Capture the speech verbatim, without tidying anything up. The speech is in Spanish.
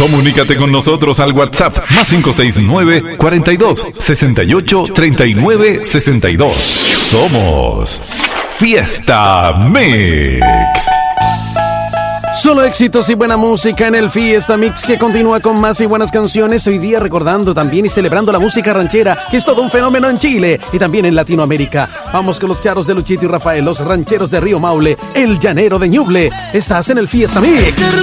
Comunícate con nosotros al WhatsApp más cinco seis nueve, cuarenta y dos, sesenta y ocho, treinta y nueve, sesenta y dos. Somos Fiesta Mix. Solo éxitos y buena música en el Fiesta Mix, que continúa con más y buenas canciones. Hoy día recordando también y celebrando la música ranchera, que es todo un fenómeno en Chile y también en Latinoamérica. Vamos con los charros de Luchito y Rafael, los rancheros de Río Maule, el llanero de Ñuble. Estás en el Fiesta Mix.